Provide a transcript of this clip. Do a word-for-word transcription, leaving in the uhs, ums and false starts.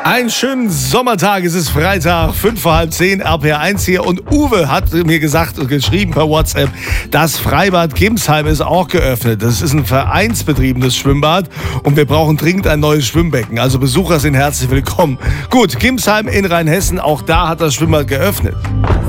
Einen schönen Sommertag, es ist Freitag, fünf vor halb zehn, R P R eins hier. Und Uwe hat mir gesagt und geschrieben per WhatsApp, das Freibad Gimsheim ist auch geöffnet. Das ist ein vereinsbetriebenes Schwimmbad und wir brauchen dringend ein neues Schwimmbecken. Also Besucher sind herzlich willkommen. Gut, Gimsheim in Rheinhessen, auch da hat das Schwimmbad geöffnet.